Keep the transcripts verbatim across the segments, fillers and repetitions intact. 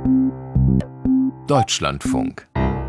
Deutschlandfunk.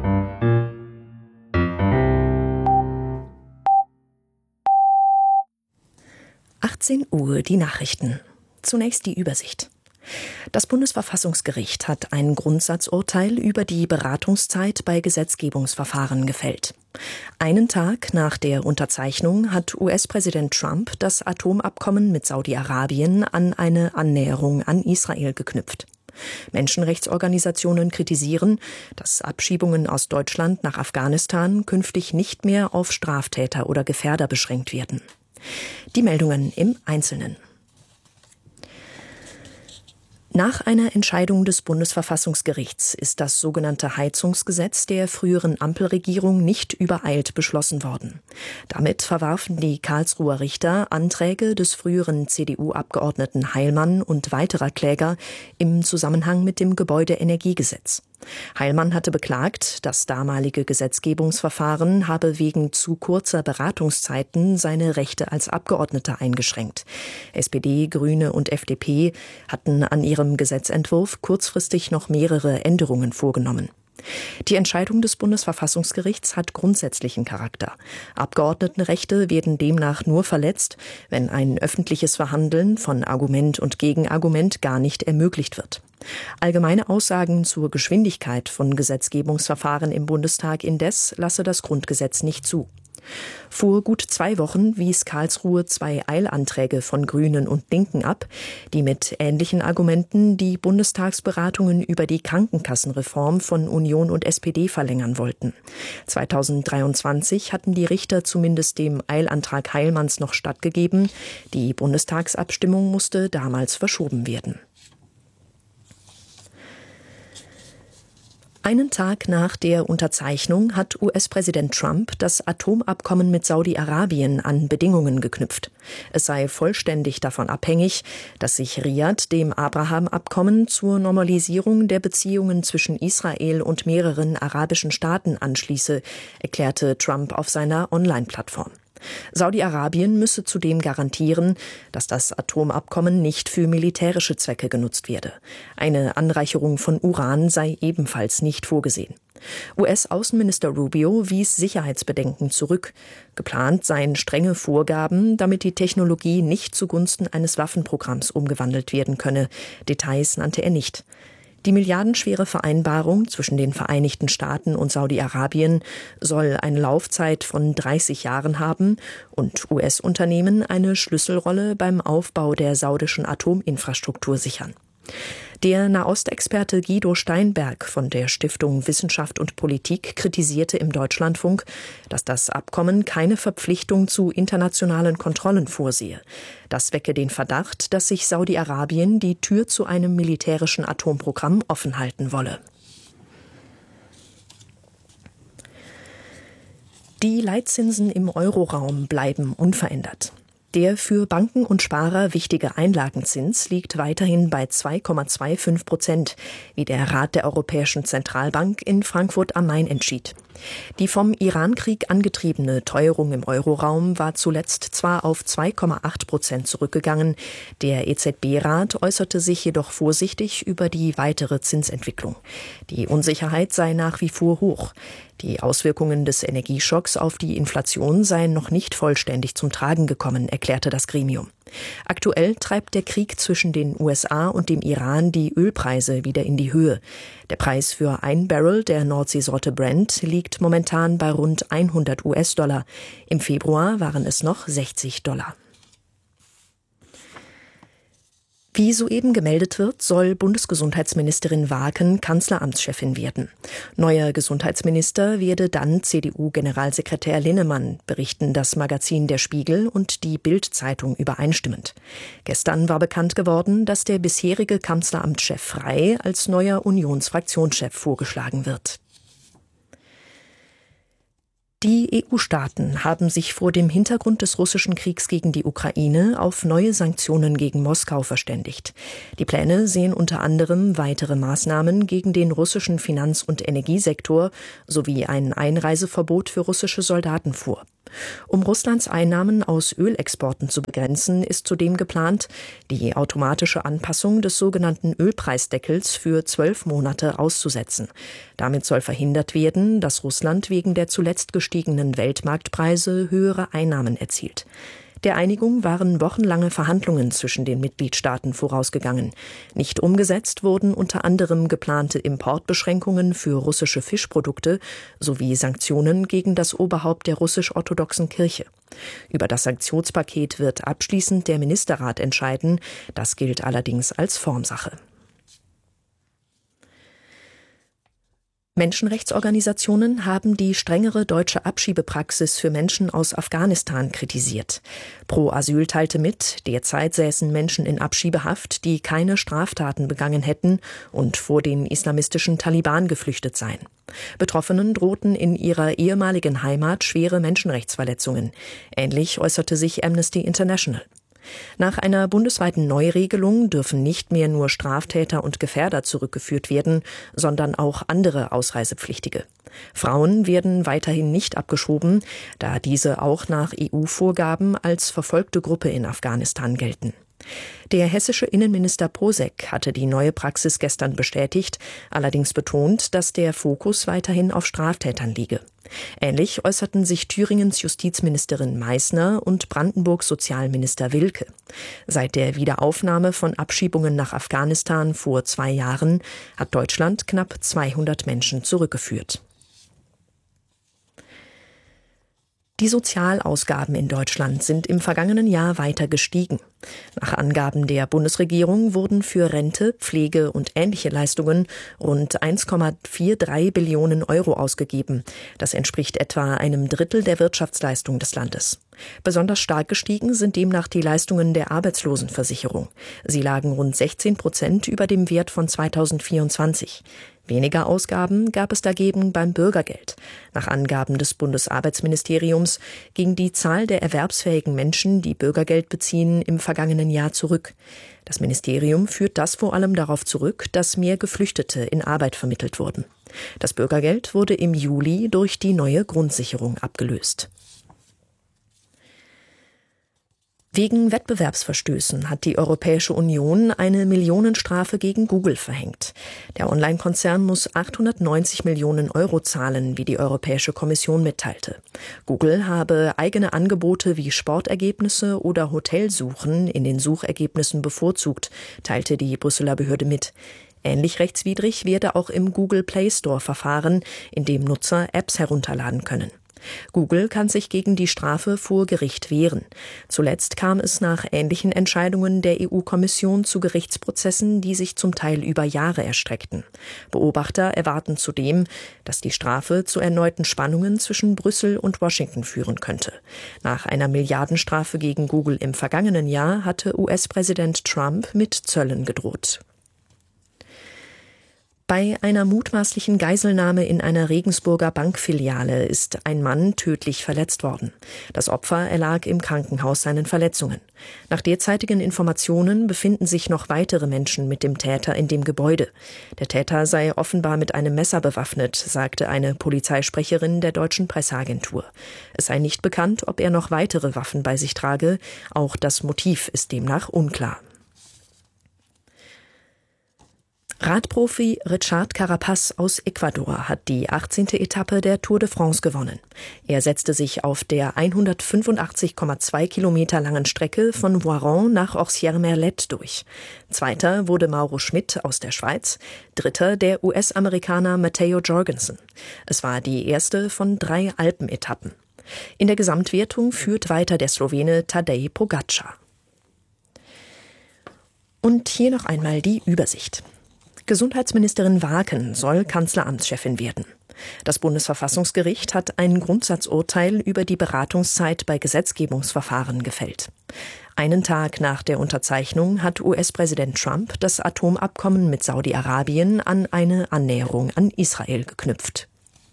achtzehn Uhr, die Nachrichten. Zunächst die Übersicht. Das Bundesverfassungsgericht hat ein Grundsatzurteil über die Beratungszeit bei Gesetzgebungsverfahren gefällt. Einen Tag nach der Unterzeichnung hat U S-Präsident Trump das Atomabkommen mit Saudi-Arabien an eine Annäherung an Israel geknüpft. Menschenrechtsorganisationen kritisieren, dass Abschiebungen aus Deutschland nach Afghanistan künftig nicht mehr auf Straftäter oder Gefährder beschränkt werden. Die Meldungen im Einzelnen. Nach einer Entscheidung des Bundesverfassungsgerichts ist das sogenannte Heizungsgesetz der früheren Ampelregierung nicht übereilt beschlossen worden. Damit verwarfen die Karlsruher Richter Anträge des früheren C D U-Abgeordneten Heilmann und weiterer Kläger im Zusammenhang mit dem Gebäudeenergiegesetz. Heilmann hatte beklagt, das damalige Gesetzgebungsverfahren habe wegen zu kurzer Beratungszeiten seine Rechte als Abgeordneter eingeschränkt. S P D, Grüne und F D P hatten an ihrem Gesetzentwurf kurzfristig noch mehrere Änderungen vorgenommen. Die Entscheidung des Bundesverfassungsgerichts hat grundsätzlichen Charakter. Abgeordnetenrechte werden demnach nur verletzt, wenn ein öffentliches Verhandeln von Argument und Gegenargument gar nicht ermöglicht wird. Allgemeine Aussagen zur Geschwindigkeit von Gesetzgebungsverfahren im Bundestag indes lasse das Grundgesetz nicht zu. Vor gut zwei Wochen wies Karlsruhe zwei Eilanträge von Grünen und Linken ab, die mit ähnlichen Argumenten die Bundestagsberatungen über die Krankenkassenreform von Union und S P D verlängern wollten. zweitausenddreiundzwanzig hatten die Richter zumindest dem Eilantrag Heilmanns noch stattgegeben. Die Bundestagsabstimmung musste damals verschoben werden. Einen Tag nach der Unterzeichnung hat U S-Präsident Trump das Atomabkommen mit Saudi-Arabien an Bedingungen geknüpft. Es sei vollständig davon abhängig, dass sich Riad dem Abraham-Abkommen zur Normalisierung der Beziehungen zwischen Israel und mehreren arabischen Staaten anschließe, erklärte Trump auf seiner Online-Plattform. Saudi-Arabien müsse zudem garantieren, dass das Atomabkommen nicht für militärische Zwecke genutzt werde. Eine Anreicherung von Uran sei ebenfalls nicht vorgesehen. U S-Außenminister Rubio wies Sicherheitsbedenken zurück. Geplant seien strenge Vorgaben, damit die Technologie nicht zugunsten eines Waffenprogramms umgewandelt werden könne. Details nannte er nicht. Die milliardenschwere Vereinbarung zwischen den Vereinigten Staaten und Saudi-Arabien soll eine Laufzeit von dreißig Jahren haben und U S-Unternehmen eine Schlüsselrolle beim Aufbau der saudischen Atominfrastruktur sichern. Der Nahostexperte Guido Steinberg von der Stiftung Wissenschaft und Politik kritisierte im Deutschlandfunk, dass das Abkommen keine Verpflichtung zu internationalen Kontrollen vorsehe. Das wecke den Verdacht, dass sich Saudi-Arabien die Tür zu einem militärischen Atomprogramm offen halten wolle. Die Leitzinsen im Euroraum bleiben unverändert. Der für Banken und Sparer wichtige Einlagenzins liegt weiterhin bei zwei Komma fünfundzwanzig Prozent, wie der Rat der Europäischen Zentralbank in Frankfurt am Main entschied. Die vom Irankrieg angetriebene Teuerung im Euroraum war zuletzt zwar auf zwei Komma acht Prozent zurückgegangen, der E Z B-Rat äußerte sich jedoch vorsichtig über die weitere Zinsentwicklung. Die Unsicherheit sei nach wie vor hoch. Die Auswirkungen des Energieschocks auf die Inflation seien noch nicht vollständig zum Tragen gekommen, erklärte das Gremium. Aktuell treibt der Krieg zwischen den U S A und dem Iran die Ölpreise wieder in die Höhe. Der Preis für ein Barrel der Nordseesorte Brent liegt momentan bei rund hundert U S-Dollar. Im Februar waren es noch sechzig Dollar. Wie soeben gemeldet wird, soll Bundesgesundheitsministerin Waaken Kanzleramtschefin werden. Neuer Gesundheitsminister werde dann C D U-Generalsekretär Linnemann, berichten das Magazin Der Spiegel und die Bild-Zeitung übereinstimmend. Gestern war bekannt geworden, dass der bisherige Kanzleramtschef Frey als neuer Unionsfraktionschef vorgeschlagen wird. Die E U-Staaten haben sich vor dem Hintergrund des russischen Kriegs gegen die Ukraine auf neue Sanktionen gegen Moskau verständigt. Die Pläne sehen unter anderem weitere Maßnahmen gegen den russischen Finanz- und Energiesektor sowie ein Einreiseverbot für russische Soldaten vor. Um Russlands Einnahmen aus Ölexporten zu begrenzen, ist zudem geplant, die automatische Anpassung des sogenannten Ölpreisdeckels für zwölf Monate auszusetzen. Damit soll verhindert werden, dass Russland wegen der zuletzt gestiegenen Weltmarktpreise höhere Einnahmen erzielt. Der Einigung waren wochenlange Verhandlungen zwischen den Mitgliedstaaten vorausgegangen. Nicht umgesetzt wurden unter anderem geplante Importbeschränkungen für russische Fischprodukte sowie Sanktionen gegen das Oberhaupt der russisch-orthodoxen Kirche. Über das Sanktionspaket wird abschließend der Ministerrat entscheiden. Das gilt allerdings als Formsache. Menschenrechtsorganisationen haben die strengere deutsche Abschiebepraxis für Menschen aus Afghanistan kritisiert. Pro Asyl teilte mit, derzeit säßen Menschen in Abschiebehaft, die keine Straftaten begangen hätten und vor den islamistischen Taliban geflüchtet seien. Betroffenen drohten in ihrer ehemaligen Heimat schwere Menschenrechtsverletzungen. Ähnlich äußerte sich Amnesty International. Nach einer bundesweiten Neuregelung dürfen nicht mehr nur Straftäter und Gefährder zurückgeführt werden, sondern auch andere Ausreisepflichtige. Frauen werden weiterhin nicht abgeschoben, da diese auch nach E U-Vorgaben als verfolgte Gruppe in Afghanistan gelten. Der hessische Innenminister Posek hatte die neue Praxis gestern bestätigt, allerdings betont, dass der Fokus weiterhin auf Straftätern liege. Ähnlich äußerten sich Thüringens Justizministerin Maisner und Brandenburgs Sozialminister Wilke. Seit der Wiederaufnahme von Abschiebungen nach Afghanistan vor zwei Jahren hat Deutschland knapp zweihundert Menschen zurückgeführt. Die Sozialausgaben in Deutschland sind im vergangenen Jahr weiter gestiegen. Nach Angaben der Bundesregierung wurden für Rente, Pflege und ähnliche Leistungen rund eins Komma dreiundvierzig Billionen Euro ausgegeben. Das entspricht etwa einem Drittel der Wirtschaftsleistung des Landes. Besonders stark gestiegen sind demnach die Leistungen der Arbeitslosenversicherung. Sie lagen rund sechzehn Prozent über dem Wert von zweitausendvierundzwanzig. Weniger Ausgaben gab es dagegen beim Bürgergeld. Nach Angaben des Bundesarbeitsministeriums ging die Zahl der erwerbsfähigen Menschen, die Bürgergeld beziehen, im vergangenen Jahr zurück. Das Ministerium führt das vor allem darauf zurück, dass mehr Geflüchtete in Arbeit vermittelt wurden. Das Bürgergeld wurde im Juli durch die neue Grundsicherung abgelöst. Wegen Wettbewerbsverstößen hat die Europäische Union eine Millionenstrafe gegen Google verhängt. Der Online-Konzern muss achthundertneunzig Millionen Euro zahlen, wie die Europäische Kommission mitteilte. Google habe eigene Angebote wie Sportergebnisse oder Hotelsuchen in den Suchergebnissen bevorzugt, teilte die Brüsseler Behörde mit. Ähnlich rechtswidrig werde auch im Google Play Store verfahren, in dem Nutzer Apps herunterladen können. Google kann sich gegen die Strafe vor Gericht wehren. Zuletzt kam es nach ähnlichen Entscheidungen der E U-Kommission zu Gerichtsprozessen, die sich zum Teil über Jahre erstreckten. Beobachter erwarten zudem, dass die Strafe zu erneuten Spannungen zwischen Brüssel und Washington führen könnte. Nach einer Milliardenstrafe gegen Google im vergangenen Jahr hatte U S-Präsident Trump mit Zöllen gedroht. Bei einer mutmaßlichen Geiselnahme in einer Regensburger Bankfiliale ist ein Mann tödlich verletzt worden. Das Opfer erlag im Krankenhaus seinen Verletzungen. Nach derzeitigen Informationen befinden sich noch weitere Menschen mit dem Täter in dem Gebäude. Der Täter sei offenbar mit einem Messer bewaffnet, sagte eine Polizeisprecherin der deutschen Presseagentur. Es sei nicht bekannt, ob er noch weitere Waffen bei sich trage. Auch das Motiv ist demnach unklar. Radprofi Richard Carapaz aus Ecuador hat die achtzehnte Etappe der Tour de France gewonnen. Er setzte sich auf der hundertfünfundachtzig Komma zwei Kilometer langen Strecke von Voiron nach Orsières-Merlette durch. Zweiter wurde Mauro Schmid aus der Schweiz, dritter der U S-Amerikaner Matteo Jorgensen. Es war die erste von drei Alpenetappen. In der Gesamtwertung führt weiter der Slowene Tadej Pogačar. Und hier noch einmal die Übersicht. Gesundheitsministerin Waaken soll Kanzleramtschefin werden. Das Bundesverfassungsgericht hat ein Grundsatzurteil über die Beratungszeit bei Gesetzgebungsverfahren gefällt. Einen Tag nach der Unterzeichnung hat U S-Präsident Trump das Atomabkommen mit Saudi-Arabien an eine Annäherung an Israel geknüpft.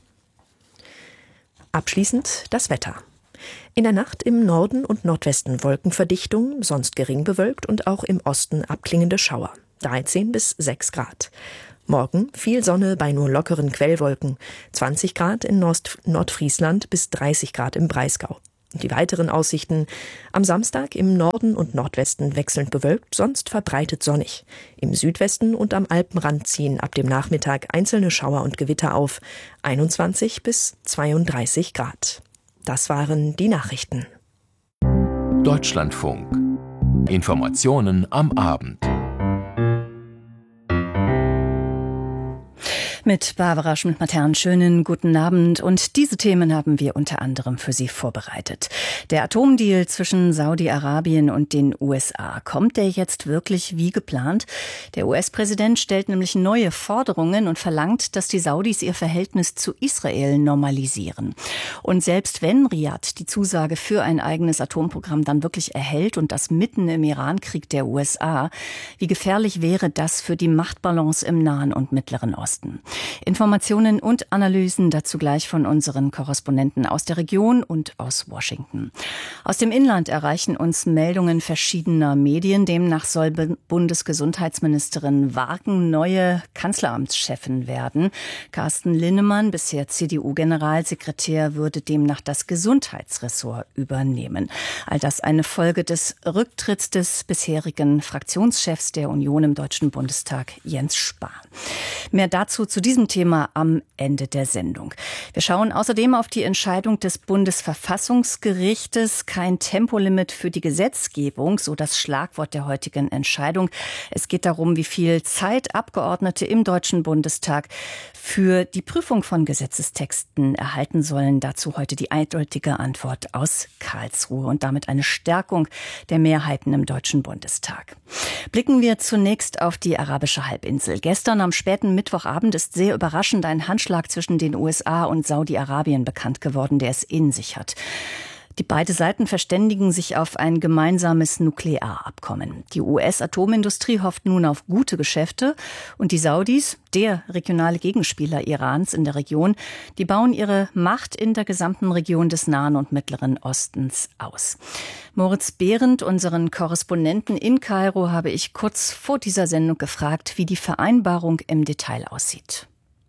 Abschließend das Wetter. In der Nacht im Norden und Nordwesten Wolkenverdichtung, sonst gering bewölkt und auch im Osten abklingende Schauer. dreizehn bis sechs Grad. Morgen viel Sonne bei nur lockeren Quellwolken. zwanzig Grad in Nord- Nordfriesland bis dreißig Grad im Breisgau. Die weiteren Aussichten: am Samstag im Norden und Nordwesten wechselnd bewölkt, sonst verbreitet sonnig. Im Südwesten und am Alpenrand ziehen ab dem Nachmittag einzelne Schauer und Gewitter auf, einundzwanzig bis zweiunddreißig Grad. Das waren die Nachrichten. Deutschlandfunk. Informationen am Abend. Mit Barbara Schmidt-Matern, schönen guten Abend. Und diese Themen haben wir unter anderem für Sie vorbereitet. Der Atomdeal zwischen Saudi-Arabien und den U S A, kommt der jetzt wirklich wie geplant? Der U S-Präsident stellt nämlich neue Forderungen und verlangt, dass die Saudis ihr Verhältnis zu Israel normalisieren. Und selbst wenn Riad die Zusage für ein eigenes Atomprogramm dann wirklich erhält und das mitten im Irankrieg der U S A, wie gefährlich wäre das für die Machtbalance im Nahen und Mittleren Osten? Informationen und Analysen dazu gleich von unseren Korrespondenten aus der Region und aus Washington. Aus dem Inland erreichen uns Meldungen verschiedener Medien. Demnach soll Bundesgesundheitsministerin Warken neue Kanzleramtschefin werden. Carsten Linnemann, bisher C D U-Generalsekretär, würde demnach das Gesundheitsressort übernehmen. All das eine Folge des Rücktritts des bisherigen Fraktionschefs der Union im Deutschen Bundestag, Jens Spahn. Mehr dazu zu diesem Thema am Ende der Sendung. Wir schauen außerdem auf die Entscheidung des Bundesverfassungsgerichtes. Kein Tempolimit für die Gesetzgebung, so das Schlagwort der heutigen Entscheidung. Es geht darum, wie viel Zeit Abgeordnete im Deutschen Bundestag für die Prüfung von Gesetzestexten erhalten sollen. Dazu heute die eindeutige Antwort aus Karlsruhe und damit eine Stärkung der Mehrheiten im Deutschen Bundestag. Blicken wir zunächst auf die arabische Halbinsel. Gestern am späten Mittwochabend ist sehr überraschend ein Handschlag zwischen den U S A und Saudi-Arabien bekannt geworden, der es in sich hat. Die beiden Seiten verständigen sich auf ein gemeinsames Nuklearabkommen. Die U S-Atomindustrie hofft nun auf gute Geschäfte und die Saudis, der regionale Gegenspieler Irans in der Region, die bauen ihre Macht in der gesamten Region des Nahen und Mittleren Ostens aus. Moritz Behrendt, unseren Korrespondenten in Kairo, habe ich kurz vor dieser Sendung gefragt, wie die Vereinbarung im Detail aussieht.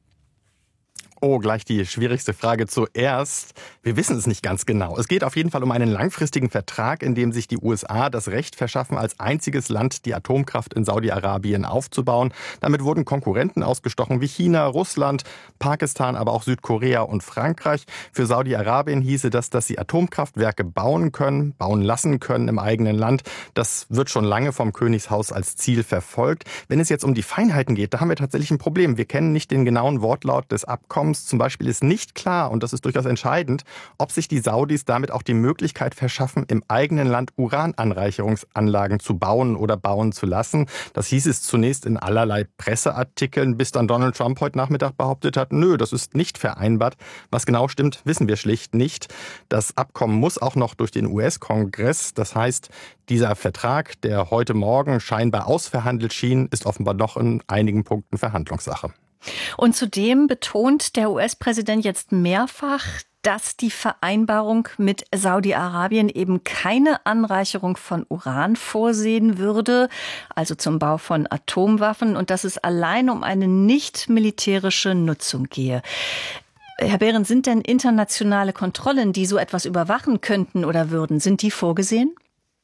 Oh, gleich die schwierigste Frage zuerst. Wir wissen es nicht ganz genau. Es geht auf jeden Fall um einen langfristigen Vertrag, in dem sich die U S A das Recht verschaffen, als einziges Land die Atomkraft in Saudi-Arabien aufzubauen. Damit wurden Konkurrenten ausgestochen wie China, Russland, Pakistan, aber auch Südkorea und Frankreich. Für Saudi-Arabien hieße das, dass sie Atomkraftwerke bauen können, bauen lassen können im eigenen Land. Das wird schon lange vom Königshaus als Ziel verfolgt. Wenn es jetzt um die Feinheiten geht, da haben wir tatsächlich ein Problem. Wir kennen nicht den genauen Wortlaut des Abkommens. Zum Beispiel ist nicht klar, und das ist durchaus entscheidend, ob sich die Saudis damit auch die Möglichkeit verschaffen, im eigenen Land Urananreicherungsanlagen zu bauen oder bauen zu lassen. Das hieß es zunächst in allerlei Presseartikeln, bis dann Donald Trump heute Nachmittag behauptet hat, nö, das ist nicht vereinbart. Was genau stimmt, wissen wir schlicht nicht. Das Abkommen muss auch noch durch den U S-Kongress. Das heißt, dieser Vertrag, der heute Morgen scheinbar ausverhandelt schien, ist offenbar noch in einigen Punkten Verhandlungssache. Und zudem betont der U S-Präsident jetzt mehrfach, dass die Vereinbarung mit Saudi-Arabien eben keine Anreicherung von Uran vorsehen würde, also zum Bau von Atomwaffen, und dass es allein um eine nicht militärische Nutzung gehe. Herr Behrendt, sind denn internationale Kontrollen, die so etwas überwachen könnten oder würden, sind die vorgesehen?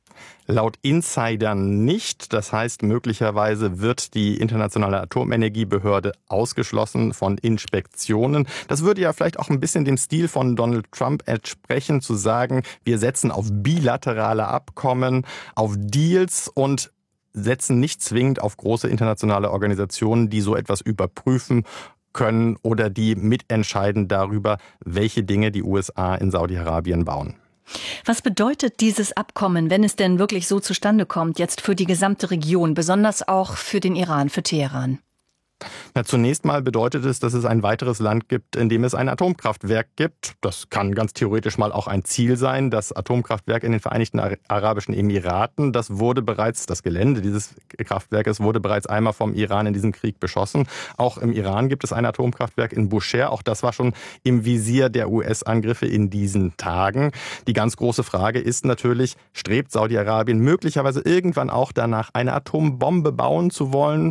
Laut Insidern nicht. Das heißt, möglicherweise wird die Internationale Atomenergiebehörde ausgeschlossen von Inspektionen. Das würde ja vielleicht auch ein bisschen dem Stil von Donald Trump entsprechen, zu sagen, wir setzen auf bilaterale Abkommen, auf Deals und setzen nicht zwingend auf große internationale Organisationen, die so etwas überprüfen können oder die mitentscheiden darüber, welche Dinge die U S A in Saudi-Arabien bauen. Was bedeutet dieses Abkommen, wenn es denn wirklich so zustande kommt, jetzt für die gesamte Region, besonders auch für den Iran, für Teheran? Na, zunächst mal bedeutet es, dass es ein weiteres Land gibt, in dem es ein Atomkraftwerk gibt. Das kann ganz theoretisch mal auch ein Ziel sein. Das Atomkraftwerk in den Vereinigten Arabischen Emiraten, das wurde bereits, das Gelände dieses Kraftwerkes wurde bereits einmal vom Iran in diesem Krieg beschossen. Auch im Iran gibt es ein Atomkraftwerk in Bushehr. Auch das war schon im Visier der U S-Angriffe in diesen Tagen. Die ganz große Frage ist natürlich, strebt Saudi-Arabien möglicherweise irgendwann auch danach, eine Atombombe bauen zu wollen?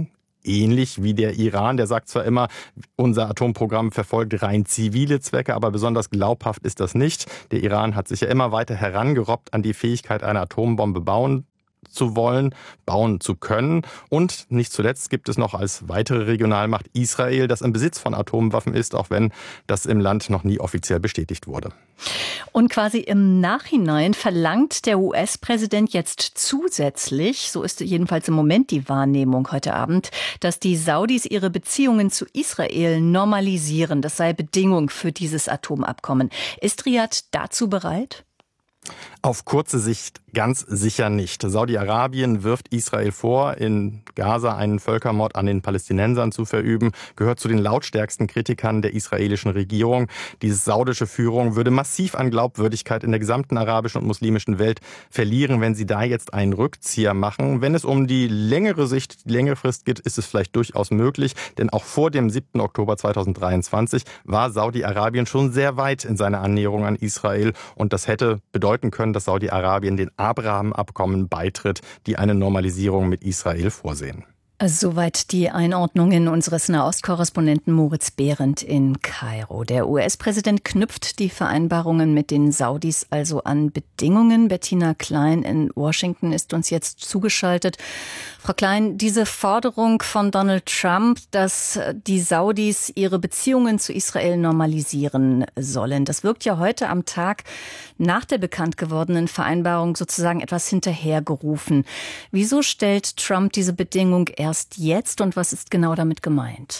ähnlich wie der Iran. Der sagt zwar immer, unser Atomprogramm verfolgt rein zivile Zwecke, aber besonders glaubhaft ist das nicht. Der Iran hat sich ja immer weiter herangerobbt an die Fähigkeit, eine Atombombe bauen zu wollen, bauen zu können. Und nicht zuletzt gibt es noch als weitere Regionalmacht Israel, das im Besitz von Atomwaffen ist, auch wenn das im Land noch nie offiziell bestätigt wurde. Und quasi im Nachhinein verlangt der U S-Präsident jetzt zusätzlich, so ist jedenfalls im Moment die Wahrnehmung heute Abend, dass die Saudis ihre Beziehungen zu Israel normalisieren. Das sei Bedingung für dieses Atomabkommen. Ist Riad dazu bereit? Auf kurze Sicht ganz sicher nicht. Saudi-Arabien wirft Israel vor, in Gaza einen Völkermord an den Palästinensern zu verüben, gehört zu den lautstärksten Kritikern der israelischen Regierung. Diese saudische Führung würde massiv an Glaubwürdigkeit in der gesamten arabischen und muslimischen Welt verlieren, wenn sie da jetzt einen Rückzieher machen. Wenn es um die längere Sicht, die längere Frist geht, ist es vielleicht durchaus möglich, denn auch vor dem siebten Oktober zweitausenddreiundzwanzig war Saudi-Arabien schon sehr weit in seiner Annäherung an Israel und das hätte bedeuten können, dass Saudi-Arabien den Abraham-Abkommen beitritt, die eine Normalisierung mit Israel vorsehen. Soweit die Einordnungen unseres Nahostkorrespondenten Moritz Behrendt in Kairo. Der U S-Präsident knüpft die Vereinbarungen mit den Saudis also an Bedingungen. Bettina Klein in Washington ist uns jetzt zugeschaltet. Frau Klein, diese Forderung von Donald Trump, dass die Saudis ihre Beziehungen zu Israel normalisieren sollen, das wirkt ja heute am Tag nach der bekannt gewordenen Vereinbarung sozusagen etwas hinterhergerufen. Wieso stellt Trump diese Bedingung erst jetzt und was ist genau damit gemeint?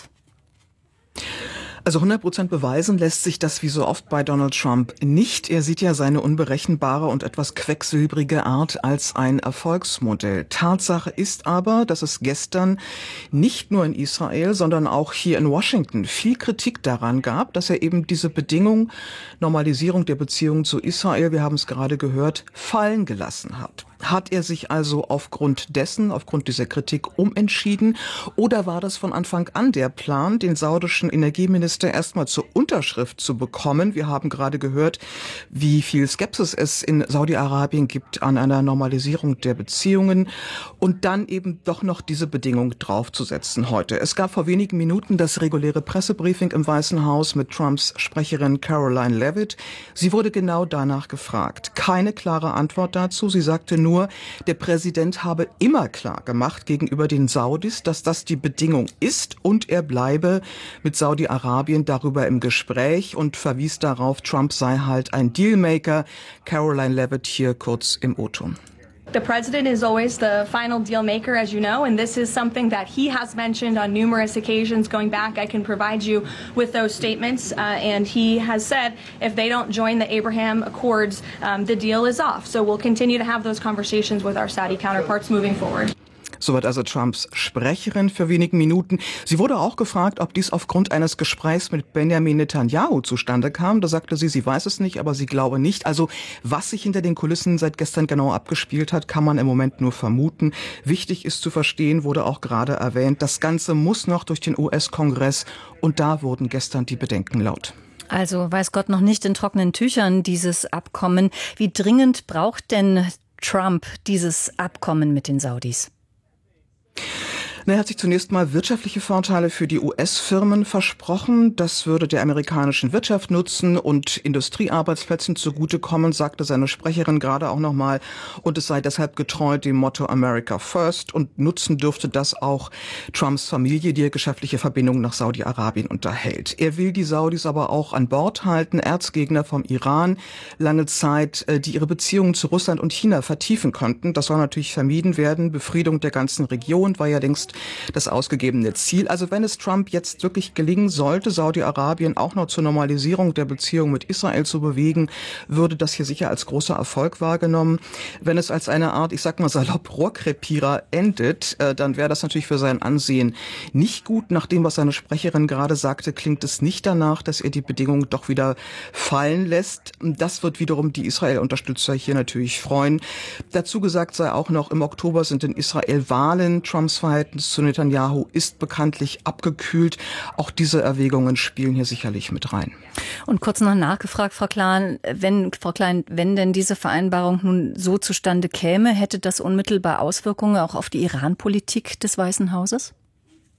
Also hundert Prozent beweisen lässt sich das wie so oft bei Donald Trump nicht. Er sieht ja seine unberechenbare und etwas quecksilbrige Art als ein Erfolgsmodell. Tatsache ist aber, dass es gestern nicht nur in Israel, sondern auch hier in Washington viel Kritik daran gab, dass er eben diese Bedingung Normalisierung der Beziehungen zu Israel, wir haben es gerade gehört, fallen gelassen hat. Hat er sich also aufgrund dessen, aufgrund dieser Kritik umentschieden oder war das von Anfang an der Plan, den saudischen Energieminister erstmal zur Unterschrift zu bekommen? Wir haben gerade gehört, wie viel Skepsis es in Saudi-Arabien gibt an einer Normalisierung der Beziehungen und dann eben doch noch diese Bedingung draufzusetzen heute. Es gab vor wenigen Minuten das reguläre Pressebriefing im Weißen Haus mit Trumps Sprecherin Caroline Leavitt. Sie wurde genau danach gefragt. Keine klare Antwort dazu. Sie sagte nur, der Präsident habe immer klar gemacht gegenüber den Saudis, dass das die Bedingung ist und er bleibe mit Saudi-Arabien darüber im Gespräch und verwies darauf, Trump sei halt ein Dealmaker. Caroline Leavitt hier kurz im O-Ton. The president is always the final deal maker, as you know, and this is something that he has mentioned on numerous occasions going back. I can provide you with those statements, uh, and he has said if they don't join the Abraham Accords, um, the deal is off. So we'll continue to have those conversations with our Saudi counterparts moving forward. Soweit also Trumps Sprecherin für wenigen Minuten. Sie wurde auch gefragt, ob dies aufgrund eines Gesprächs mit Benjamin Netanyahu zustande kam. Da sagte sie, sie weiß es nicht, aber sie glaube nicht. Also was sich hinter den Kulissen seit gestern genau abgespielt hat, kann man im Moment nur vermuten. Wichtig ist zu verstehen, wurde auch gerade erwähnt, das Ganze muss noch durch den U S-Kongress und da wurden gestern die Bedenken laut. Also weiß Gott noch nicht in trockenen Tüchern dieses Abkommen. Wie dringend braucht denn Trump dieses Abkommen mit den Saudis? Er hat sich zunächst mal wirtschaftliche Vorteile für die U S-Firmen versprochen. Das würde der amerikanischen Wirtschaft nutzen und Industriearbeitsplätzen zugutekommen, sagte seine Sprecherin gerade auch nochmal. Und es sei deshalb getreu dem Motto America First. Und nutzen dürfte das auch Trumps Familie, die geschäftliche Verbindungen nach Saudi-Arabien unterhält. Er will die Saudis aber auch an Bord halten, Erzgegner vom Iran, lange Zeit, die ihre Beziehungen zu Russland und China vertiefen konnten. Das soll natürlich vermieden werden. Befriedung der ganzen Region war ja längst das ausgegebene Ziel. Also wenn es Trump jetzt wirklich gelingen sollte, Saudi-Arabien auch noch zur Normalisierung der Beziehung mit Israel zu bewegen, würde das hier sicher als großer Erfolg wahrgenommen. Wenn es als eine Art, ich sag mal salopp, Rohrkrepierer endet, äh, dann wäre das natürlich für sein Ansehen nicht gut. Nach dem, was seine Sprecherin gerade sagte, klingt es nicht danach, dass er die Bedingungen doch wieder fallen lässt. Das wird wiederum die Israel-Unterstützer hier natürlich freuen. Dazu gesagt sei auch noch, im Oktober sind in Israel Wahlen. Trumps Verhältnis zu Netanyahu ist bekanntlich abgekühlt. Auch diese Erwägungen spielen hier sicherlich mit rein. Und kurz noch nachgefragt, Frau Klein, wenn, Frau Klein, wenn denn diese Vereinbarung nun so zustande käme, hätte das unmittelbar Auswirkungen auch auf die Iran-Politik des Weißen Hauses?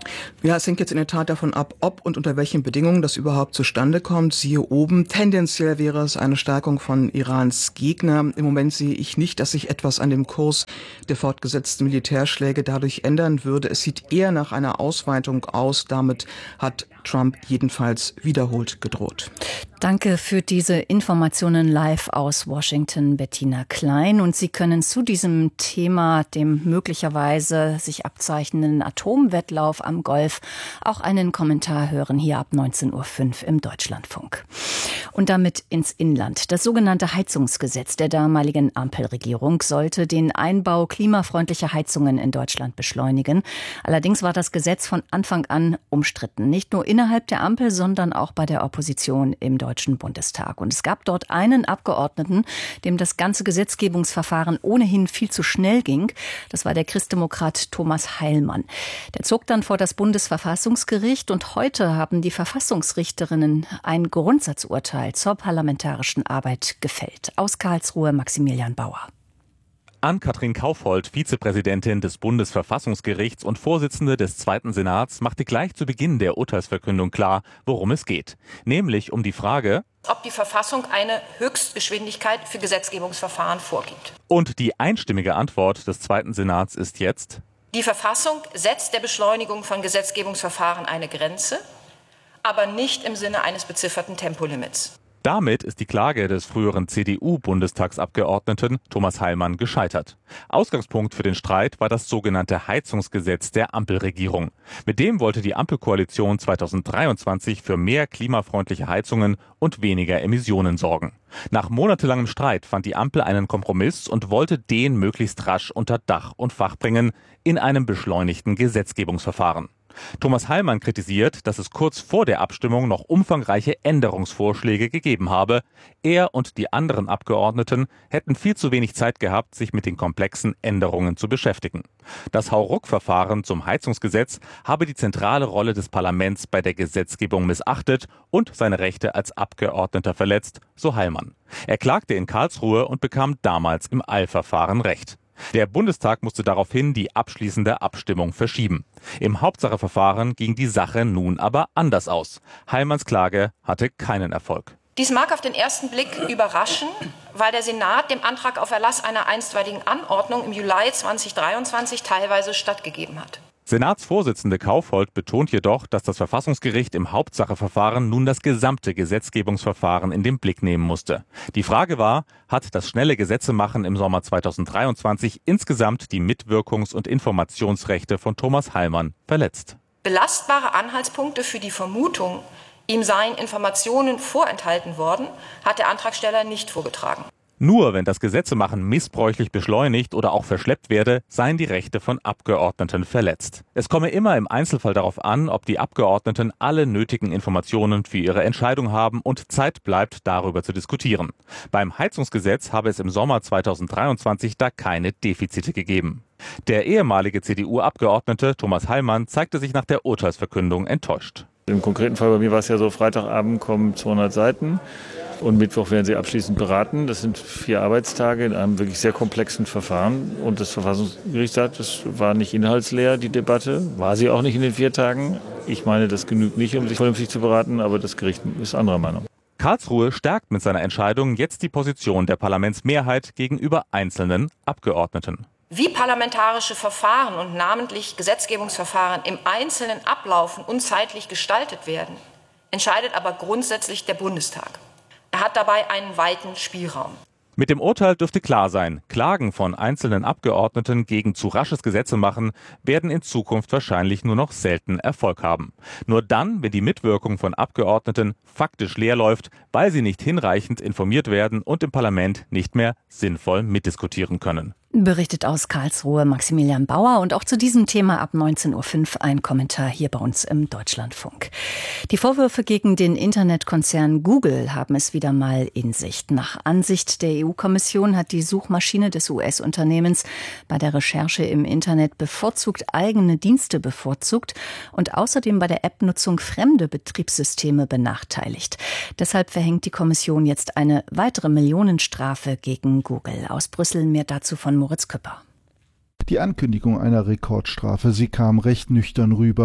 Ja, es hängt jetzt in der Tat davon ab, ob und unter welchen Bedingungen das überhaupt zustande kommt. Siehe oben, tendenziell wäre es eine Stärkung von Irans Gegner. Im Moment sehe ich nicht, dass sich etwas an dem Kurs der fortgesetzten Militärschläge dadurch ändern würde. Es sieht eher nach einer Ausweitung aus. Damit hat Trump jedenfalls wiederholt gedroht. Danke für diese Informationen live aus Washington, Bettina Klein. Und Sie können zu diesem Thema, dem möglicherweise sich abzeichnenden Atomwettlauf am Golf, auch einen Kommentar hören hier ab neunzehn Uhr fünf im Deutschlandfunk. Und damit ins Inland. Das sogenannte Heizungsgesetz der damaligen Ampelregierung sollte den Einbau klimafreundlicher Heizungen in Deutschland beschleunigen. Allerdings war das Gesetz von Anfang an umstritten. Nicht nur innerhalb der Ampel, sondern auch bei der Opposition im Deutschen Bundestag. Und es gab dort einen Abgeordneten, dem das ganze Gesetzgebungsverfahren ohnehin viel zu schnell ging. Das war der Christdemokrat Thomas Heilmann. Der zog dann vor das Bundesverfassungsgericht und heute haben die Verfassungsrichterinnen ein Grundsatzurteil zur parlamentarischen Arbeit gefällt. Aus Karlsruhe Maximilian Bauer. Ann-Kathrin Kaufhold, Vizepräsidentin des Bundesverfassungsgerichts und Vorsitzende des Zweiten Senats, machte gleich zu Beginn der Urteilsverkündung klar, worum es geht. Nämlich um die Frage, ob die Verfassung eine Höchstgeschwindigkeit für Gesetzgebungsverfahren vorgibt. Und die einstimmige Antwort des Zweiten Senats ist jetzt: Die Verfassung setzt der Beschleunigung von Gesetzgebungsverfahren eine Grenze, aber nicht im Sinne eines bezifferten Tempolimits. Damit ist die Klage des früheren C D U-Bundestagsabgeordneten Thomas Heilmann gescheitert. Ausgangspunkt für den Streit war das sogenannte Heizungsgesetz der Ampelregierung. Mit dem wollte die Ampelkoalition zweitausenddreiundzwanzig für mehr klimafreundliche Heizungen und weniger Emissionen sorgen. Nach monatelangem Streit fand die Ampel einen Kompromiss und wollte den möglichst rasch unter Dach und Fach bringen in einem beschleunigten Gesetzgebungsverfahren. Thomas Heilmann kritisiert, dass es kurz vor der Abstimmung noch umfangreiche Änderungsvorschläge gegeben habe. Er und die anderen Abgeordneten hätten viel zu wenig Zeit gehabt, sich mit den komplexen Änderungen zu beschäftigen. Das Hauruck-Verfahren zum Heizungsgesetz habe die zentrale Rolle des Parlaments bei der Gesetzgebung missachtet und seine Rechte als Abgeordneter verletzt, so Heilmann. Er klagte in Karlsruhe und bekam damals im Eilverfahren Recht. Der Bundestag musste daraufhin die abschließende Abstimmung verschieben. Im Hauptsacheverfahren ging die Sache nun aber anders aus. Heilmanns Klage hatte keinen Erfolg. Dies mag auf den ersten Blick überraschen, weil der Senat dem Antrag auf Erlass einer einstweiligen Anordnung im Juli zweitausenddreiundzwanzig teilweise stattgegeben hat. Senatsvorsitzende Kaufhold betont jedoch, dass das Verfassungsgericht im Hauptsacheverfahren nun das gesamte Gesetzgebungsverfahren in den Blick nehmen musste. Die Frage war, hat das schnelle Gesetzemachen im Sommer zweitausenddreiundzwanzig insgesamt die Mitwirkungs- und Informationsrechte von Thomas Heilmann verletzt? Belastbare Anhaltspunkte für die Vermutung, ihm seien Informationen vorenthalten worden, hat der Antragsteller nicht vorgetragen. Nur wenn das Gesetzemachen missbräuchlich beschleunigt oder auch verschleppt werde, seien die Rechte von Abgeordneten verletzt. Es komme immer im Einzelfall darauf an, ob die Abgeordneten alle nötigen Informationen für ihre Entscheidung haben und Zeit bleibt, darüber zu diskutieren. Beim Heizungsgesetz habe es im Sommer zweitausenddreiundzwanzig da keine Defizite gegeben. Der ehemalige C D U-Abgeordnete Thomas Heilmann zeigte sich nach der Urteilsverkündung enttäuscht. Im konkreten Fall bei mir war es ja so, Freitagabend kommen zweihundert Seiten. Und Mittwoch werden sie abschließend beraten. Das sind vier Arbeitstage in einem wirklich sehr komplexen Verfahren. Und das Verfassungsgericht sagt, das war nicht inhaltsleer, die Debatte. War sie auch nicht in den vier Tagen. Ich meine, das genügt nicht, um sich vernünftig zu beraten, aber das Gericht ist anderer Meinung. Karlsruhe stärkt mit seiner Entscheidung jetzt die Position der Parlamentsmehrheit gegenüber einzelnen Abgeordneten. Wie parlamentarische Verfahren und namentlich Gesetzgebungsverfahren im Einzelnen ablaufen und zeitlich gestaltet werden, entscheidet aber grundsätzlich der Bundestag. Er hat dabei einen weiten Spielraum. Mit dem Urteil dürfte klar sein, Klagen von einzelnen Abgeordneten gegen zu rasches Gesetzemachen werden in Zukunft wahrscheinlich nur noch selten Erfolg haben. Nur dann, wenn die Mitwirkung von Abgeordneten faktisch leer läuft, weil sie nicht hinreichend informiert werden und im Parlament nicht mehr sinnvoll mitdiskutieren können. Berichtet aus Karlsruhe Maximilian Bauer und auch zu diesem Thema ab neunzehn Uhr fünf ein Kommentar hier bei uns im Deutschlandfunk. Die Vorwürfe gegen den Internetkonzern Google haben es wieder mal in sich. Nach Ansicht der E U-Kommission hat die Suchmaschine des U S-Unternehmens bei der Recherche im Internet bevorzugt eigene Dienste bevorzugt und außerdem bei der App-Nutzung fremde Betriebssysteme benachteiligt. Deshalb verhängt die Kommission jetzt eine weitere Millionenstrafe gegen Google. Aus Brüssel mehr dazu von Moritz Küpper. Die Ankündigung einer Rekordstrafe, sie kam recht nüchtern rüber.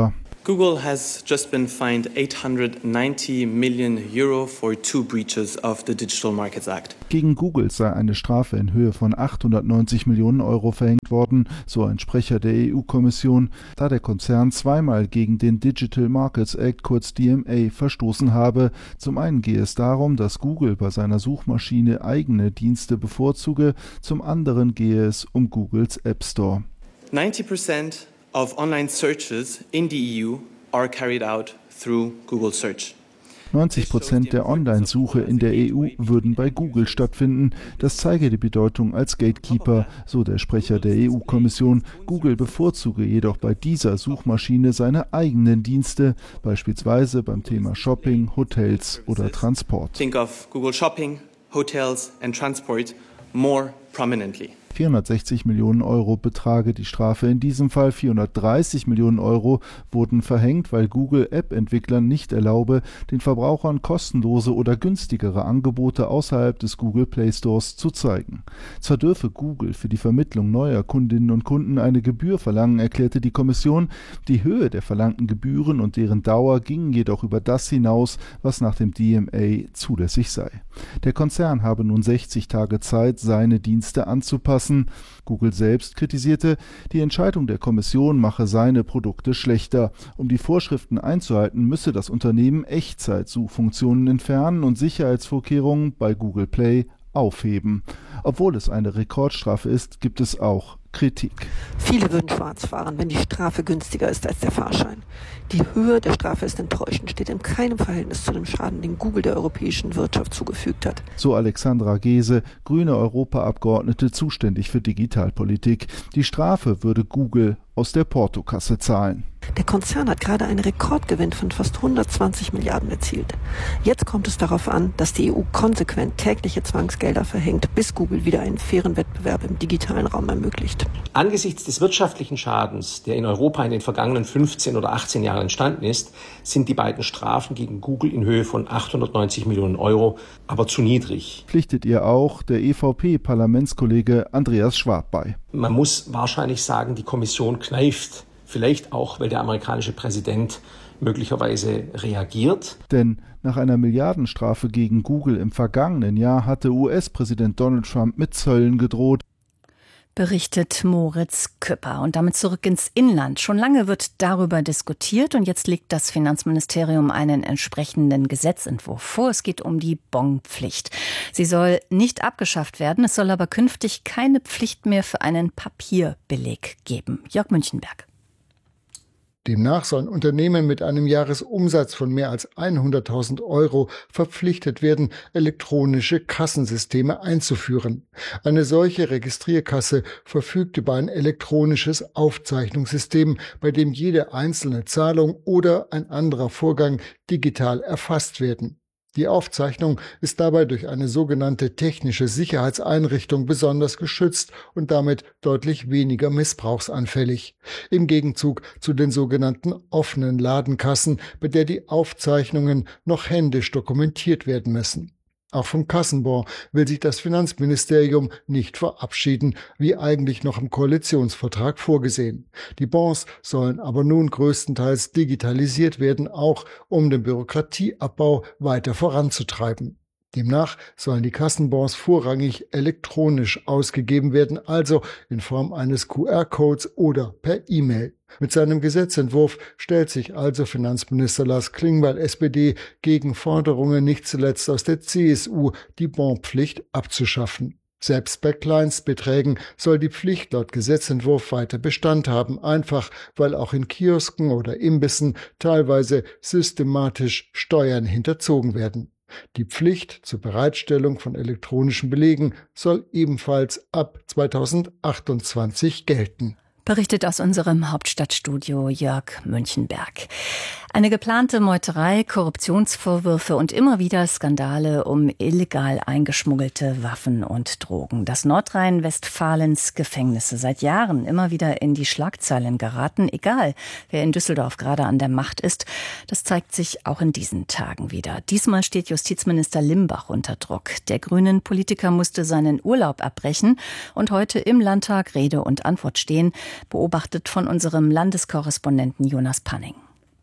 Google has just been fined eight hundred ninety million euro for two breaches of the Digital Markets Act. Gegen Google sei eine Strafe in Höhe von achthundertneunzig Millionen Euro verhängt worden, so ein Sprecher der E U-Kommission, da der Konzern zweimal gegen den Digital Markets Act, kurz D M A, verstoßen habe. Zum einen gehe es darum, dass Google bei seiner Suchmaschine eigene Dienste bevorzuge, zum anderen gehe es um Googles App Store. ninety percent of online searches in the E U are carried out through Google Search. neunzig Prozent der Online-Suche in der E U würden bei Google stattfinden. Das zeige die Bedeutung als Gatekeeper, so der Sprecher der E U-Kommission. Google bevorzuge jedoch bei dieser Suchmaschine seine eigenen Dienste, beispielsweise beim Thema Shopping, Hotels oder Transport. Think of Google Shopping, Hotels and Transport more prominently. vierhundertsechzig Millionen Euro betrage die Strafe in diesem Fall. vierhundertdreißig Millionen Euro wurden verhängt, weil Google App-Entwicklern nicht erlaube, den Verbrauchern kostenlose oder günstigere Angebote außerhalb des Google Play Stores zu zeigen. Zwar dürfe Google für die Vermittlung neuer Kundinnen und Kunden eine Gebühr verlangen, erklärte die Kommission. Die Höhe der verlangten Gebühren und deren Dauer gingen jedoch über das hinaus, was nach dem D M A zulässig sei. Der Konzern habe nun sechzig Tage Zeit, seine Dienste anzupassen. Google selbst kritisierte, die Entscheidung der Kommission mache seine Produkte schlechter. Um die Vorschriften einzuhalten, müsse das Unternehmen Echtzeitsuchfunktionen entfernen und Sicherheitsvorkehrungen bei Google Play aufheben. Obwohl es eine Rekordstrafe ist, gibt es auch Kritik. Viele würden schwarz fahren, wenn die Strafe günstiger ist als der Fahrschein. Die Höhe der Strafe ist enttäuschend, steht in keinem Verhältnis zu dem Schaden, den Google der europäischen Wirtschaft zugefügt hat. So Alexandra Gese, grüne Europaabgeordnete zuständig für Digitalpolitik. Die Strafe würde Google aus der Portokasse zahlen. Der Konzern hat gerade einen Rekordgewinn von fast hundertzwanzig Milliarden erzielt. Jetzt kommt es darauf an, dass die E U konsequent tägliche Zwangsgelder verhängt, bis Google wieder einen fairen Wettbewerb im digitalen Raum ermöglicht. Angesichts des wirtschaftlichen Schadens, der in Europa in den vergangenen fünfzehn oder achtzehn Jahren entstanden ist, sind die beiden Strafen gegen Google in Höhe von achthundertneunzig Millionen Euro aber zu niedrig. Pflichtet ihr auch der E V P-Parlamentskollege Andreas Schwab bei. Man muss wahrscheinlich sagen, die Kommission kneift. Vielleicht auch, weil der amerikanische Präsident möglicherweise reagiert. Denn nach einer Milliardenstrafe gegen Google im vergangenen Jahr hatte U S-Präsident Donald Trump mit Zöllen gedroht. Berichtet Moritz Küpper. Und damit zurück ins Inland. Schon lange wird darüber diskutiert und jetzt legt das Finanzministerium einen entsprechenden Gesetzentwurf vor. Es geht um die Bonpflicht. Sie soll nicht abgeschafft werden, es soll aber künftig keine Pflicht mehr für einen Papierbeleg geben. Jörg Münchenberg. Demnach sollen Unternehmen mit einem Jahresumsatz von mehr als hunderttausend Euro verpflichtet werden, elektronische Kassensysteme einzuführen. Eine solche Registrierkasse verfügt über ein elektronisches Aufzeichnungssystem, bei dem jede einzelne Zahlung oder ein anderer Vorgang digital erfasst werden. Die Aufzeichnung ist dabei durch eine sogenannte technische Sicherheitseinrichtung besonders geschützt und damit deutlich weniger missbrauchsanfällig. Im Gegenzug zu den sogenannten offenen Ladenkassen, bei der die Aufzeichnungen noch händisch dokumentiert werden müssen. Auch vom Kassenbon will sich das Finanzministerium nicht verabschieden, wie eigentlich noch im Koalitionsvertrag vorgesehen. Die Bons sollen aber nun größtenteils digitalisiert werden, auch um den Bürokratieabbau weiter voranzutreiben. Demnach sollen die Kassenbons vorrangig elektronisch ausgegeben werden, also in Form eines Q R-Codes oder per E-Mail. Mit seinem Gesetzentwurf stellt sich also Finanzminister Lars Klingbeil, S P D, gegen Forderungen nicht zuletzt aus der C S U, die Bonpflicht abzuschaffen. Selbst bei Kleinstbeträgen soll die Pflicht laut Gesetzentwurf weiter Bestand haben, einfach weil auch in Kiosken oder Imbissen teilweise systematisch Steuern hinterzogen werden. Die Pflicht zur Bereitstellung von elektronischen Belegen soll ebenfalls ab zweitausendachtundzwanzig gelten. Berichtet aus unserem Hauptstadtstudio Jörg Münchenberg. Eine geplante Meuterei, Korruptionsvorwürfe und immer wieder Skandale um illegal eingeschmuggelte Waffen und Drogen. Dass Nordrhein-Westfalens Gefängnisse seit Jahren immer wieder in die Schlagzeilen geraten, egal wer in Düsseldorf gerade an der Macht ist, das zeigt sich auch in diesen Tagen wieder. Diesmal steht Justizminister Limbach unter Druck. Der grünen Politiker musste seinen Urlaub abbrechen und heute im Landtag Rede und Antwort stehen, beobachtet von unserem Landeskorrespondenten Jonas Panning.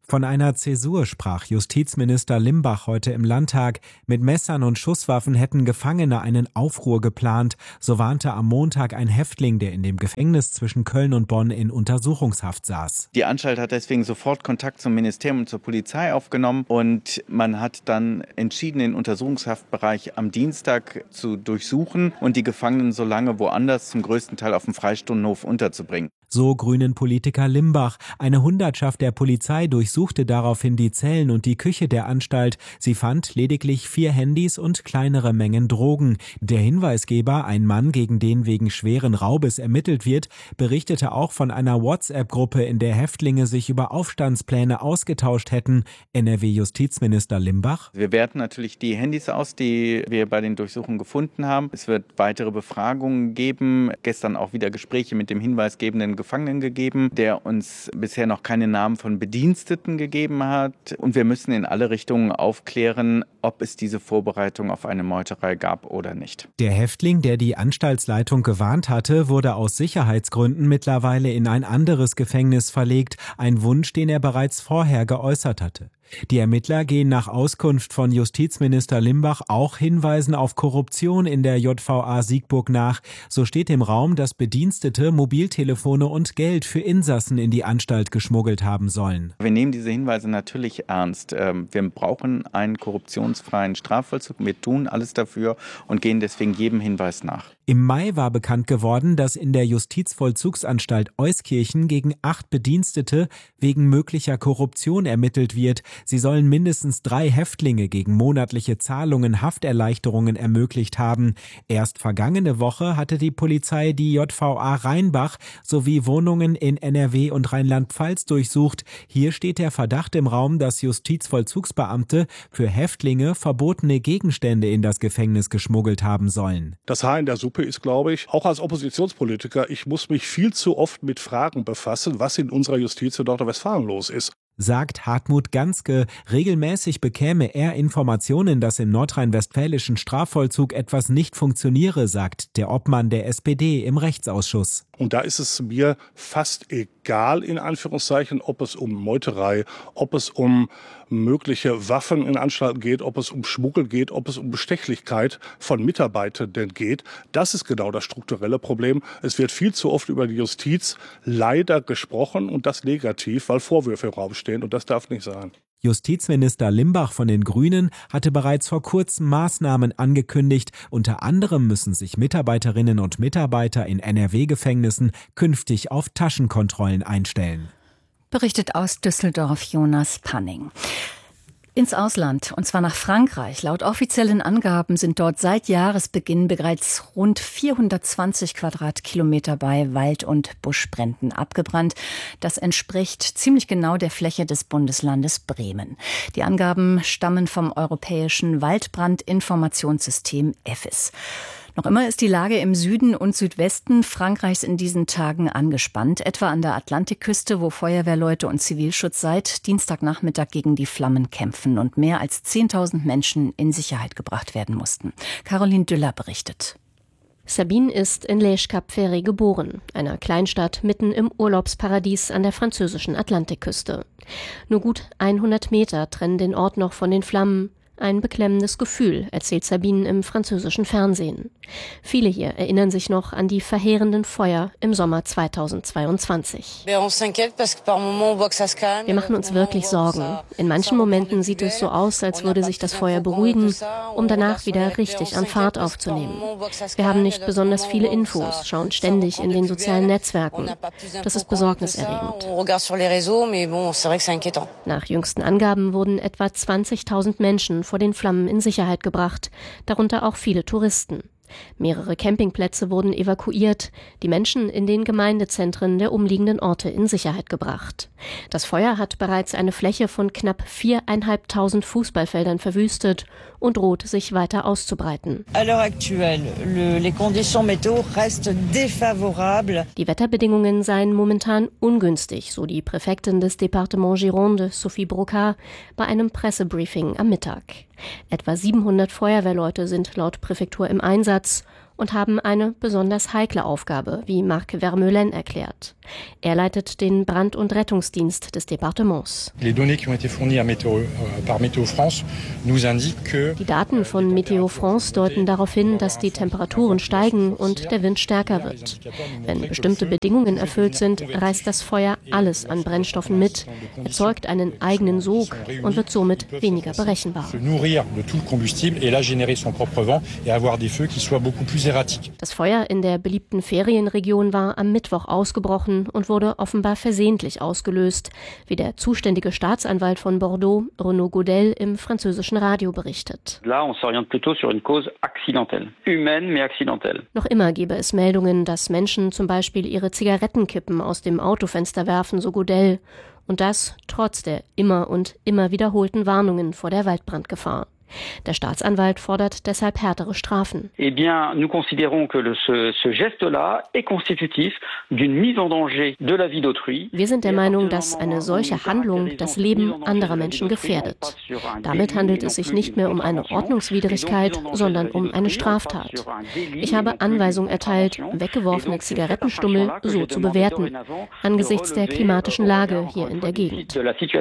Von einer Zäsur sprach Justizminister Limbach heute im Landtag. Mit Messern und Schusswaffen hätten Gefangene einen Aufruhr geplant. So warnte am Montag ein Häftling, der in dem Gefängnis zwischen Köln und Bonn in Untersuchungshaft saß. Die Anstalt hat deswegen sofort Kontakt zum Ministerium und zur Polizei aufgenommen und man hat dann entschieden, den Untersuchungshaftbereich am Dienstag zu durchsuchen und die Gefangenen so lange woanders, zum größten Teil auf dem Freistundenhof, unterzubringen. So Grünen-Politiker Limbach. Eine Hundertschaft der Polizei durchsuchte daraufhin die Zellen und die Küche der Anstalt. Sie fand lediglich vier Handys und kleinere Mengen Drogen. Der Hinweisgeber, ein Mann, gegen den wegen schweren Raubes ermittelt wird, berichtete auch von einer WhatsApp-Gruppe, in der Häftlinge sich über Aufstandspläne ausgetauscht hätten. N R W-Justizminister Limbach: Wir werten natürlich die Handys aus, die wir bei den Durchsuchungen gefunden haben. Es wird weitere Befragungen geben. Gestern auch wieder Gespräche mit dem hinweisgebenden Gefangenen gegeben, der uns bisher noch keine Namen von Bediensteten gegeben hat. Und wir müssen in alle Richtungen aufklären, ob es diese Vorbereitung auf eine Meuterei gab oder nicht. Der Häftling, der die Anstaltsleitung gewarnt hatte, wurde aus Sicherheitsgründen mittlerweile in ein anderes Gefängnis verlegt. Ein Wunsch, den er bereits vorher geäußert hatte. Die Ermittler gehen nach Auskunft von Justizminister Limbach auch Hinweisen auf Korruption in der J V A Siegburg nach. So steht im Raum, dass Bedienstete Mobiltelefone und Geld für Insassen in die Anstalt geschmuggelt haben sollen. Wir nehmen diese Hinweise natürlich ernst. Wir brauchen einen korruptionsfreien Strafvollzug. Wir tun alles dafür und gehen deswegen jedem Hinweis nach. Im Mai war bekannt geworden, dass in der Justizvollzugsanstalt Euskirchen gegen acht Bedienstete wegen möglicher Korruption ermittelt wird. Sie sollen mindestens drei Häftlinge gegen monatliche Zahlungen Hafterleichterungen ermöglicht haben. Erst vergangene Woche hatte die Polizei die J V A Rheinbach sowie Wohnungen in N R W und Rheinland-Pfalz durchsucht. Hier steht der Verdacht im Raum, dass Justizvollzugsbeamte für Häftlinge verbotene Gegenstände in das Gefängnis geschmuggelt haben sollen. Das Haar in der Suppe ist, glaube ich, auch als Oppositionspolitiker, ich muss mich viel zu oft mit Fragen befassen, was in unserer Justiz in Nordrhein-Westfalen los ist. Sagt Hartmut Ganske. Regelmäßig bekäme er Informationen, dass im nordrhein-westfälischen Strafvollzug etwas nicht funktioniere, sagt der Obmann der S P D im Rechtsausschuss. Und da ist es mir fast egal, in Anführungszeichen, ob es um Meuterei, ob es um mögliche Waffen in Anstalten geht, ob es um Schmuggel geht, ob es um Bestechlichkeit von Mitarbeitenden geht. Das ist genau das strukturelle Problem. Es wird viel zu oft über die Justiz leider gesprochen und das negativ, weil Vorwürfe im Raum stehen und das darf nicht sein. Justizminister Limbach von den Grünen hatte bereits vor kurzem Maßnahmen angekündigt. Unter anderem müssen sich Mitarbeiterinnen und Mitarbeiter in N R W-Gefängnissen künftig auf Taschenkontrollen einstellen. Berichtet aus Düsseldorf Jonas Panning. Ins Ausland, und zwar nach Frankreich. Laut offiziellen Angaben sind dort seit Jahresbeginn bereits rund vierhundertzwanzig Quadratkilometer bei Wald- und Buschbränden abgebrannt. Das entspricht ziemlich genau der Fläche des Bundeslandes Bremen. Die Angaben stammen vom europäischen Waldbrandinformationssystem E F I S. Noch immer ist die Lage im Süden und Südwesten Frankreichs in diesen Tagen angespannt, etwa an der Atlantikküste, wo Feuerwehrleute und Zivilschutz seit Dienstagnachmittag gegen die Flammen kämpfen und mehr als zehntausend Menschen in Sicherheit gebracht werden mussten. Caroline Düller berichtet. Sabine ist in Les Cap-Ferré geboren, einer Kleinstadt mitten im Urlaubsparadies an der französischen Atlantikküste. Nur gut hundert Meter trennen den Ort noch von den Flammen. Ein beklemmendes Gefühl, erzählt Sabine im französischen Fernsehen. Viele hier erinnern sich noch an die verheerenden Feuer im Sommer zweitausendzweiundzwanzig. Wir machen uns wirklich Sorgen. In manchen Momenten sieht es so aus, als würde sich das Feuer beruhigen, um danach wieder richtig an Fahrt aufzunehmen. Wir haben nicht besonders viele Infos, schauen ständig in den sozialen Netzwerken. Das ist besorgniserregend. Nach jüngsten Angaben wurden etwa zwanzigtausend Menschen vor den Flammen in Sicherheit gebracht, darunter auch viele Touristen. Mehrere Campingplätze wurden evakuiert, die Menschen in den Gemeindezentren der umliegenden Orte in Sicherheit gebracht. Das Feuer hat bereits eine Fläche von knapp viertausendfünfhundert Fußballfeldern verwüstet und droht sich weiter auszubreiten. Die Wetterbedingungen seien momentan ungünstig, so die Präfektin des Département Gironde, Sophie Brocard, bei einem Pressebriefing am Mittag. Etwa siebenhundert Feuerwehrleute sind laut Präfektur im Einsatz. und haben eine besonders heikle Aufgabe, wie Marc Vermeulen erklärt. Er leitet den Brand- und Rettungsdienst des Departements. Die Daten von Météo France deuten darauf hin, dass die Temperaturen steigen und der Wind stärker wird. Wenn bestimmte Bedingungen erfüllt sind, reißt das Feuer alles an Brennstoffen mit, erzeugt einen eigenen Sog und wird somit weniger berechenbar. Das Feuer in der beliebten Ferienregion war am Mittwoch ausgebrochen und wurde offenbar versehentlich ausgelöst, wie der zuständige Staatsanwalt von Bordeaux, Renaud Godel, im französischen Radio berichtet. Noch immer gebe es Meldungen, dass Menschen zum Beispiel ihre Zigarettenkippen aus dem Autofenster werfen, so Godel. Und das trotz der immer und immer wiederholten Warnungen vor der Waldbrandgefahr. Der Staatsanwalt fordert deshalb härtere Strafen. Eh bien, nous considérons que le, ce, ce geste-là est constitutif d'une mise en danger de la vie d'autrui. Wir sind der Meinung, dass eine solche Handlung das Leben anderer Menschen gefährdet. Damit handelt es sich nicht mehr um eine Ordnungswidrigkeit, sondern um eine Straftat. Ich habe Anweisung erteilt, weggeworfene Zigarettenstummel so zu bewerten, angesichts der klimatischen Lage hier in der Gegend.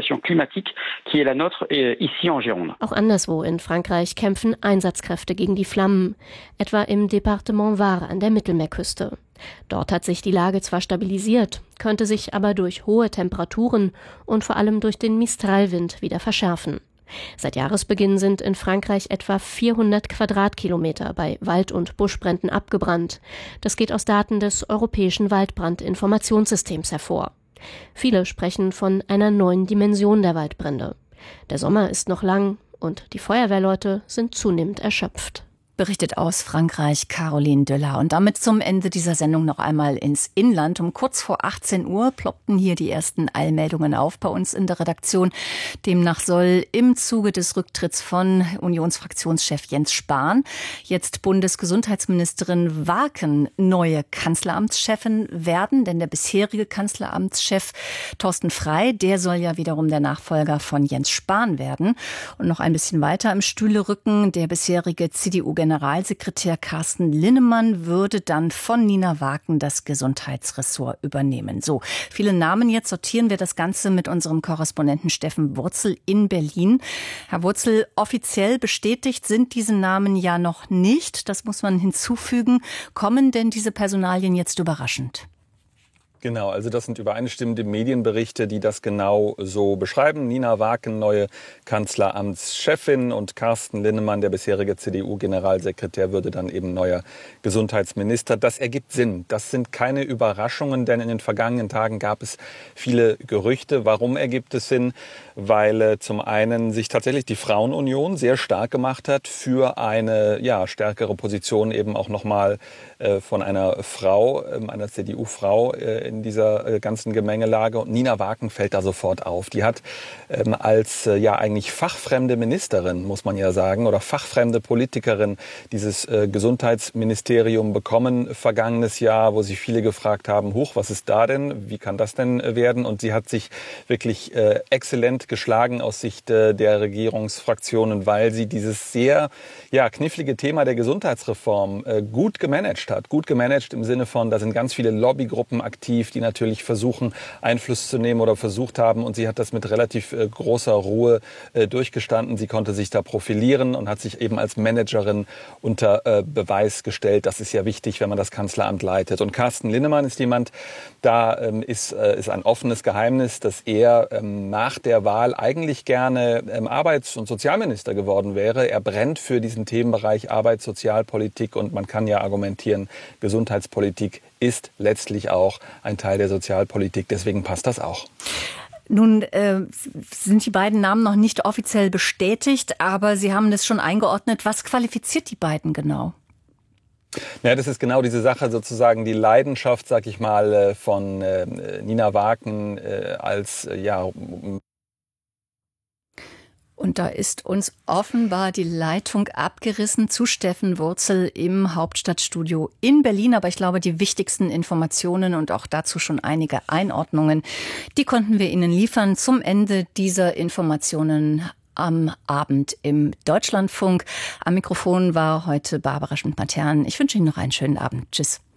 Auch anderswo in Frankreich kämpfen Einsatzkräfte gegen die Flammen, etwa im Departement Var an der Mittelmeerküste. Dort hat sich die Lage zwar stabilisiert, könnte sich aber durch hohe Temperaturen und vor allem durch den Mistralwind wieder verschärfen. Seit Jahresbeginn sind in Frankreich etwa vierhundert Quadratkilometer bei Wald- und Buschbränden abgebrannt. Das geht aus Daten des Europäischen Waldbrandinformationssystems hervor. Viele sprechen von einer neuen Dimension der Waldbrände. Der Sommer ist noch lang und die Feuerwehrleute sind zunehmend erschöpft. Berichtet aus Frankreich Caroline Döller. Und damit zum Ende dieser Sendung noch einmal ins Inland. Um kurz vor achtzehn Uhr ploppten hier die ersten Eilmeldungen auf bei uns in der Redaktion. Demnach soll im Zuge des Rücktritts von Unionsfraktionschef Jens Spahn jetzt Bundesgesundheitsministerin Waken neue Kanzleramtschefin werden. Denn der bisherige Kanzleramtschef Thorsten Frey, der soll ja wiederum der Nachfolger von Jens Spahn werden. Und noch ein bisschen weiter im Stühle rücken der bisherige C D U Generalsekretär Carsten Linnemann würde dann von Nina Waken das Gesundheitsressort übernehmen. So, viele Namen. Jetzt sortieren wir das Ganze mit unserem Korrespondenten Steffen Wurzel in Berlin. Herr Wurzel, offiziell bestätigt sind diese Namen ja noch nicht. Das muss man hinzufügen. Kommen denn diese Personalien jetzt überraschend? Genau, also das sind übereinstimmende Medienberichte, die das genau so beschreiben. Nina Waken, neue Kanzleramtschefin, und Carsten Linnemann, der bisherige C D U-Generalsekretär, würde dann eben neuer Gesundheitsminister. Das ergibt Sinn. Das sind keine Überraschungen, denn in den vergangenen Tagen gab es viele Gerüchte. Warum ergibt es Sinn? Weil äh, zum einen sich tatsächlich die Frauenunion sehr stark gemacht hat für eine ja, stärkere Position eben auch nochmal äh, von einer Frau, äh, einer C D U-Frau äh, in dieser ganzen Gemengelage. Und Nina Waken fällt da sofort auf. Die hat ähm, als äh, ja eigentlich fachfremde Ministerin, muss man ja sagen, oder fachfremde Politikerin dieses äh, Gesundheitsministerium bekommen vergangenes Jahr, wo sich viele gefragt haben, huch, was ist da denn? Wie kann das denn werden? Und sie hat sich wirklich äh, exzellent geschlagen aus Sicht äh, der Regierungsfraktionen, weil sie dieses sehr ja, knifflige Thema der Gesundheitsreform äh, gut gemanagt hat. Gut gemanagt im Sinne von, da sind ganz viele Lobbygruppen aktiv, die natürlich versuchen, Einfluss zu nehmen oder versucht haben. Und sie hat das mit relativ äh, großer Ruhe äh, durchgestanden. Sie konnte sich da profilieren und hat sich eben als Managerin unter äh, Beweis gestellt. Das ist ja wichtig, wenn man das Kanzleramt leitet. Und Carsten Linnemann ist jemand, da ähm, ist, äh, ist ein offenes Geheimnis, dass er ähm, nach der Wahl eigentlich gerne ähm, Arbeits- und Sozialminister geworden wäre. Er brennt für diesen Themenbereich Arbeit, Sozialpolitik, und man kann ja argumentieren, Gesundheitspolitik ist letztlich auch ein Teil der Sozialpolitik. Deswegen passt das auch. Nun äh, sind die beiden Namen noch nicht offiziell bestätigt, aber Sie haben das schon eingeordnet. Was qualifiziert die beiden genau? Ja, das ist genau diese Sache, sozusagen die Leidenschaft, sag ich mal, von äh, Nina Waken äh, als äh, ja. Und da ist uns offenbar die Leitung abgerissen zu Steffen Wurzel im Hauptstadtstudio in Berlin. Aber ich glaube, die wichtigsten Informationen und auch dazu schon einige Einordnungen, die konnten wir Ihnen liefern. Zum Ende dieser Informationen am Abend im Deutschlandfunk. Am Mikrofon war heute Barbara Schmidt-Matern. Ich wünsche Ihnen noch einen schönen Abend. Tschüss.